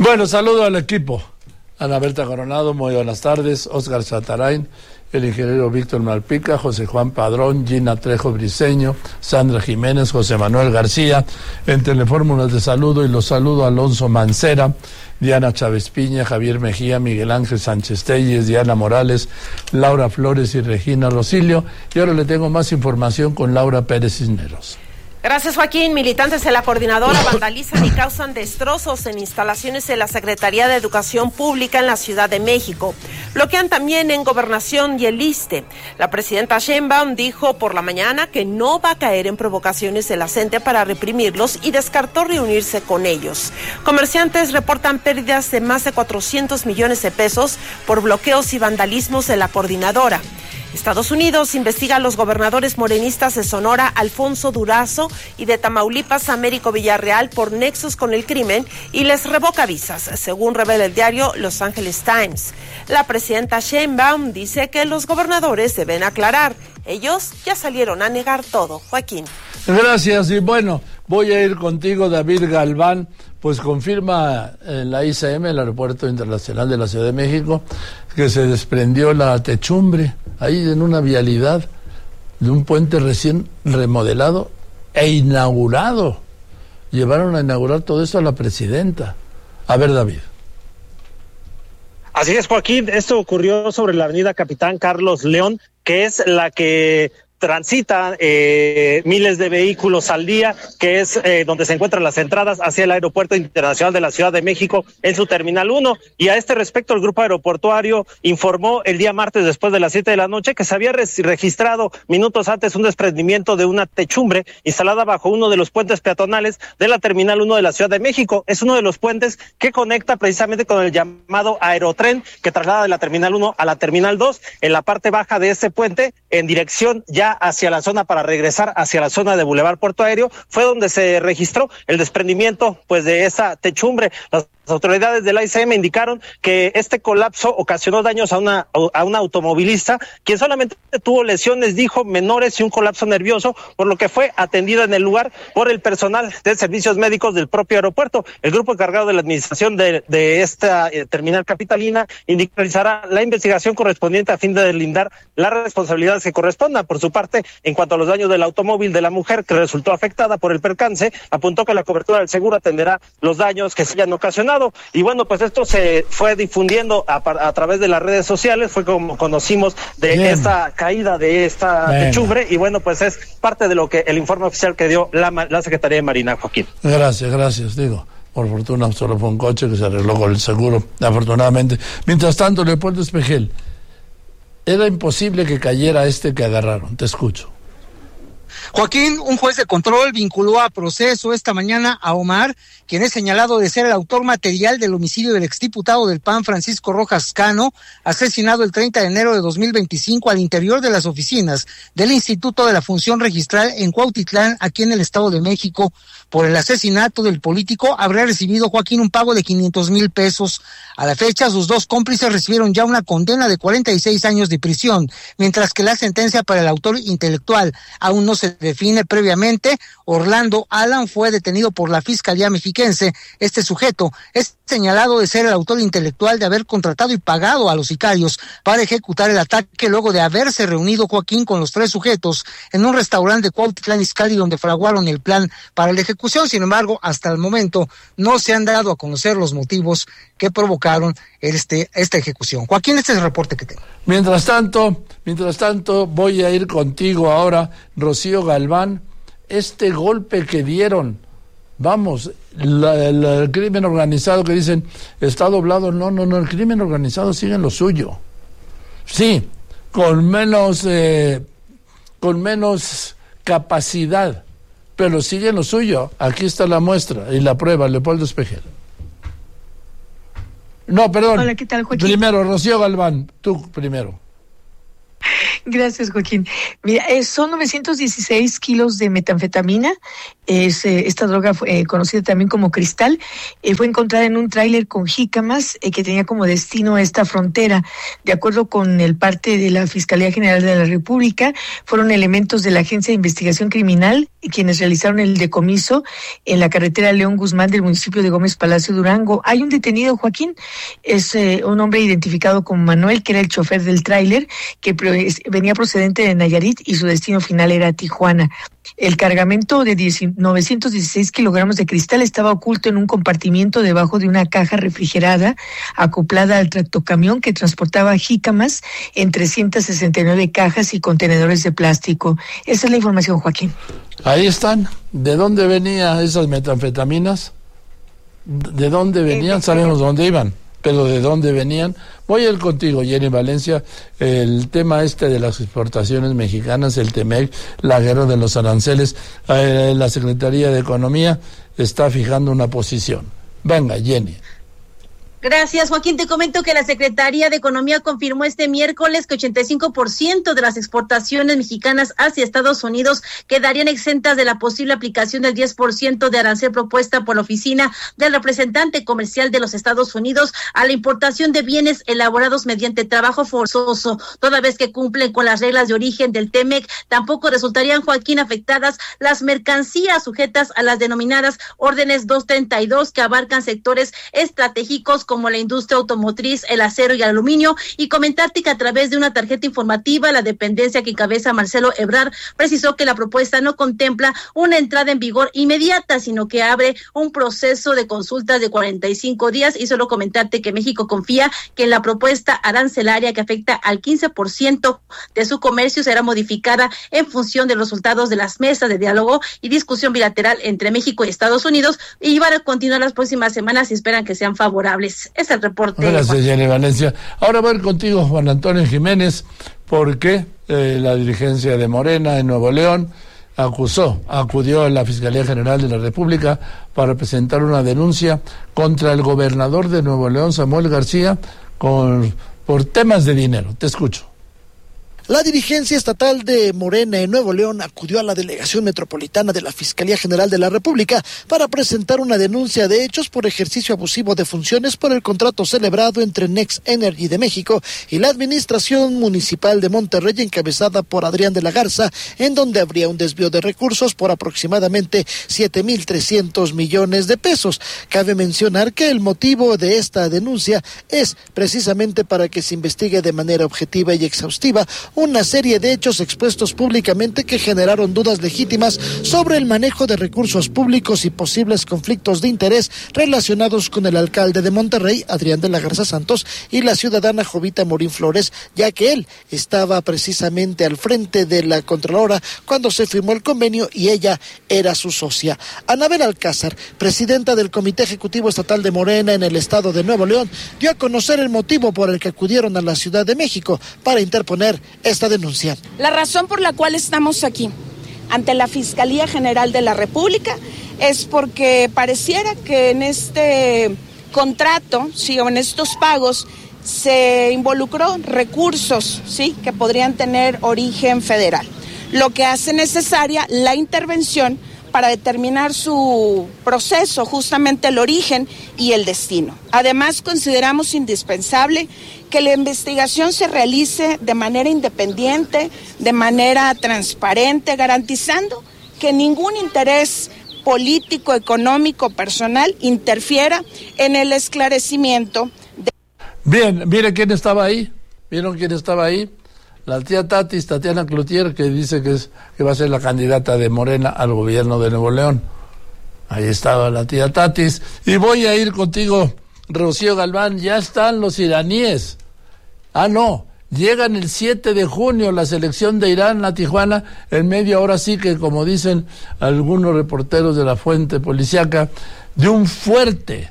Bueno, saludo al equipo. Ana Berta Coronado, muy buenas tardes. Oscar Satarain, el ingeniero Víctor Malpica, José Juan Padrón, Gina Trejo Briceño, Sandra Jiménez, José Manuel García. En Telefórmulas de saludo, y los saludo a Alonso Mancera, Diana Chávez Piña, Javier Mejía, Miguel Ángel Sánchez Telles, Diana Morales, Laura Flores y Regina Rosilio. Y ahora le tengo más información con Laura Pérez Cisneros. Gracias, Joaquín. Militantes de la coordinadora vandalizan y causan destrozos en instalaciones de la Secretaría de Educación Pública en la Ciudad de México. Bloquean también en Gobernación y el ISSSTE. La presidenta Sheinbaum dijo por la mañana que no va a caer en provocaciones de la CENTE para reprimirlos y descartó reunirse con ellos. Comerciantes reportan pérdidas de más de 400 millones de pesos por bloqueos y vandalismos de la coordinadora. Estados Unidos investiga a los gobernadores morenistas de Sonora, Alfonso Durazo, y de Tamaulipas, Américo Villarreal, por nexos con el crimen y les revoca visas, según revela el diario Los Angeles Times. La presidenta Sheinbaum dice que los gobernadores deben aclarar. Ellos ya salieron a negar todo. Joaquín. Gracias, y bueno, voy a ir contigo, David Galván. Pues confirma en la ICM, el Aeropuerto Internacional de la Ciudad de México, que se desprendió la techumbre ahí en una vialidad de un puente recién remodelado e inaugurado. Llevaron a inaugurar todo esto a la presidenta. A ver, David. Así es, Joaquín. Esto ocurrió sobre la avenida Capitán Carlos León, que es la que transitan miles de vehículos al día, que es donde se encuentran las entradas hacia el Aeropuerto Internacional de la Ciudad de México en su Terminal 1. Y a este respecto, el Grupo Aeroportuario informó el día martes, después de las 7 de la noche, que se había registrado minutos antes un desprendimiento de una techumbre instalada bajo uno de los puentes peatonales de la Terminal 1 de la Ciudad de México. Es uno de los puentes que conecta precisamente con el llamado Aerotren, que traslada de la Terminal 1 a la Terminal 2. En la parte baja de este puente, en dirección ya hacia la zona para regresar hacia la zona de Boulevard Puerto Aéreo, fue donde se registró el desprendimiento pues de esa techumbre. Las autoridades de la ICM indicaron que este colapso ocasionó daños a una automovilista, quien solamente tuvo lesiones, dijo, menores y un colapso nervioso, por lo que fue atendida en el lugar por el personal de servicios médicos del propio aeropuerto. El grupo encargado de la administración de esta terminal capitalina realizará la investigación correspondiente a fin de deslindar las responsabilidades que correspondan. Por su parte, en cuanto a los daños del automóvil de la mujer que resultó afectada por el percance, apuntó que la cobertura del seguro atenderá los daños que se hayan ocasionado. Y bueno, pues esto se fue difundiendo a través de las redes sociales, fue como conocimos de esta caída de esta techumbre, y bueno, pues es parte de lo que el informe oficial que dio la Secretaría de Marina, Joaquín. Gracias, digo. Por fortuna solo fue un coche que se arregló con el seguro, afortunadamente. Mientras tanto, Leopoldo Espejel, era imposible que cayera este que agarraron. Te escucho. Joaquín, un juez de control vinculó a proceso esta mañana a Omar, quien es señalado de ser el autor material del homicidio del exdiputado del PAN Francisco Rojas Cano, asesinado el 30 de enero de 2025 al interior de las oficinas del Instituto de la Función Registral en Cuautitlán, aquí en el Estado de México. Por el asesinato del político habría recibido, Joaquín, un pago de 500,000 pesos. A la fecha, sus dos cómplices recibieron ya una condena de 46 años de prisión, mientras que la sentencia para el autor intelectual aún no se define previamente. Orlando Alan fue detenido por la Fiscalía Mexiquense. Este sujeto es señalado de ser el autor intelectual de haber contratado y pagado a los sicarios para ejecutar el ataque luego de haberse reunido, Joaquín, con los tres sujetos en un restaurante de Cuautitlán Izcalli, donde fraguaron el plan para la ejecución. Sin embargo, hasta el momento no se han dado a conocer los motivos que provocaron esta ejecución. Joaquín, este es el reporte que tengo. Mientras tanto, voy a ir contigo ahora, Rocío Galván. Este golpe que dieron, vamos, el crimen organizado que dicen está doblado, no, el crimen organizado sigue en lo suyo. Sí, con menos capacidad, pero sigue en lo suyo. Aquí está la muestra y la prueba, Leopoldo Espejel. No, perdón. Hola, ¿qué tal, Joaquín? Primero, Rocío Galván, tú primero. Gracias, Joaquín. Mira, son 916 kilos de metanfetamina. Esta droga conocida también como cristal, fue encontrada en un tráiler con jícamas que tenía como destino esta frontera. De acuerdo con el parte de la Fiscalía General de la República, fueron elementos de la Agencia de Investigación Criminal quienes realizaron el decomiso en la carretera León Guzmán del municipio de Gómez Palacio, Durango. Hay un detenido, Joaquín, es un hombre identificado como Manuel, que era el chofer del tráiler, que venía procedente de Nayarit y su destino final era Tijuana. El cargamento de 916 kilogramos de cristal estaba oculto en un compartimiento debajo de una caja refrigerada acoplada al tractocamión que transportaba jícamas en 369 cajas y contenedores de plástico. Esa es la información, Joaquín. Ahí están. ¿De dónde venían esas metanfetaminas? ¿De dónde venían? Sabemos dónde iban, pero ¿de dónde venían? Voy a ir contigo, Jenny Valencia. El tema de las exportaciones mexicanas, el TEMEC, la guerra de los aranceles, la Secretaría de Economía está fijando una posición. Venga, Jenny. Gracias, Joaquín. Te comento que la Secretaría de Economía confirmó este miércoles que 85% de las exportaciones mexicanas hacia Estados Unidos quedarían exentas de la posible aplicación del 10% de arancel propuesta por la Oficina del Representante Comercial de los Estados Unidos a la importación de bienes elaborados mediante trabajo forzoso. Toda vez que cumplen con las reglas de origen del TEMEC, tampoco resultarían, Joaquín, afectadas las mercancías sujetas a las denominadas órdenes 232, que abarcan sectores estratégicos como la industria automotriz, el acero y el aluminio. Y comentarte que a través de una tarjeta informativa, la dependencia que encabeza Marcelo Ebrard precisó que la propuesta no contempla una entrada en vigor inmediata, sino que abre un proceso de consultas de 45 días. Y solo comentarte que México confía que en la propuesta arancelaria que afecta al 15% de su comercio será modificada en función de los resultados de las mesas de diálogo y discusión bilateral entre México y Estados Unidos, y van a continuar las próximas semanas y esperan que sean favorables. Es el reporte. Gracias, Jenny Valencia. Ahora voy a ir contigo, Juan Antonio Jiménez, porque la dirigencia de Morena en Nuevo León acudió a la Fiscalía General de la República para presentar una denuncia contra el gobernador de Nuevo León, Samuel García, por temas de dinero. Te escucho. La dirigencia estatal de Morena en Nuevo León acudió a la delegación metropolitana de la Fiscalía General de la República para presentar una denuncia de hechos por ejercicio abusivo de funciones por el contrato celebrado entre Next Energy de México y la Administración Municipal de Monterrey, encabezada por Adrián de la Garza, en donde habría un desvío de recursos por aproximadamente 7,300 millones de pesos. Cabe mencionar que el motivo de esta denuncia es precisamente para que se investigue de manera objetiva y exhaustiva una serie de hechos expuestos públicamente que generaron dudas legítimas sobre el manejo de recursos públicos y posibles conflictos de interés relacionados con el alcalde de Monterrey, Adrián de la Garza Santos, y la ciudadana Jovita Morín Flores, ya que él estaba precisamente al frente de la Contralora cuando se firmó el convenio y ella era su socia. Anabel Alcázar, presidenta del Comité Ejecutivo Estatal de Morena en el estado de Nuevo León, dio a conocer el motivo por el que acudieron a la Ciudad de México para interponer esta denuncia. La razón por la cual estamos aquí ante la Fiscalía General de la República es porque pareciera que en este contrato, sí, o en estos pagos se involucró recursos, sí, que podrían tener origen federal, lo que hace necesaria la intervención para determinar su proceso, justamente el origen y el destino. Además, consideramos indispensable que la investigación se realice de manera independiente, de manera transparente, garantizando que ningún interés político, económico, personal interfiera en el esclarecimiento. Bien, mire quién estaba ahí. ¿Vieron quién estaba ahí? La tía Tatis, Tatiana Cloutier, que dice que va a ser la candidata de Morena al gobierno de Nuevo León. Ahí estaba la tía Tatis. Y voy a ir contigo, Rocío Galván. Ya están los iraníes. No, llegan el 7 de junio la selección de Irán a Tijuana, en medio, ahora sí que, como dicen algunos reporteros de la fuente policíaca, de un fuerte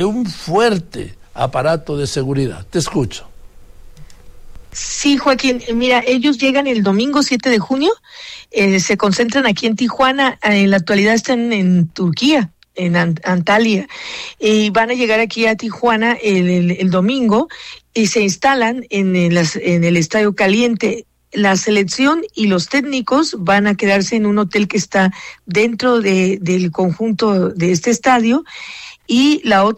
aparato de seguridad. Te escucho. Sí, Joaquín, mira, ellos llegan el domingo 7 de junio, se concentran aquí en Tijuana, en la actualidad están en Turquía, en Antalya, y van a llegar aquí a Tijuana el domingo y se instalan en el Estadio Caliente. La selección y los técnicos van a quedarse en un hotel que está dentro del conjunto de este estadio, y la otra